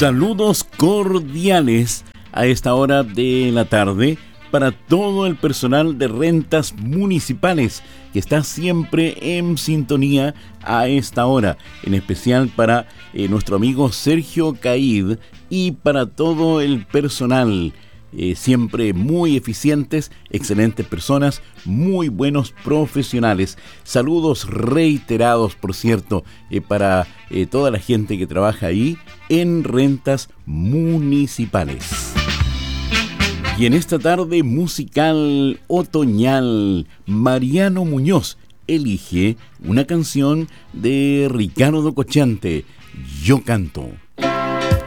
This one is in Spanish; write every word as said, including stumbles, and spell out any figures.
Saludos cordiales a esta hora de la tarde para todo el personal de rentas municipales que está siempre en sintonía a esta hora, en especial para eh, nuestro amigo Sergio Caid y para todo el personal, eh, siempre muy eficientes, excelentes personas, muy buenos profesionales. Saludos reiterados, por cierto, eh, para eh, toda la gente que trabaja ahí en rentas municipales. Y en esta tarde musical otoñal, Mariano Muñoz elige una canción de Ricardo Cocciante, Yo Canto.